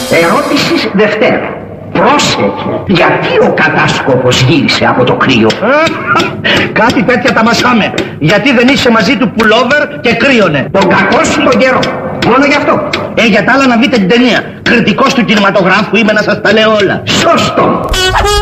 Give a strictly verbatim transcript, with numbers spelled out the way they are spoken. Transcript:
Ερώτηση Δευτέρα. Πρόσεχε. Γιατί ο κατάσκοπος γύρισε από το κρύο? Κάτι τέτοια τα μασάμε. Γιατί δεν είσαι μαζί του πουλόβερ και κρύωνε. Τον κακό σου τον καιρό. Μόνο γι' αυτό. Ε, για τα άλλα να δείτε την ταινία. Κριτικός του κινηματογράφου είμαι, να σας τα λέω όλα. Σωστό.